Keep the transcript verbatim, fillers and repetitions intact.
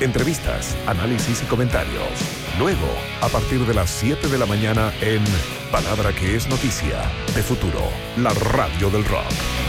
entrevistas, análisis y comentarios. Luego, a partir de las siete de la mañana en Palabra que es Noticia, de Futuro, la radio del rock.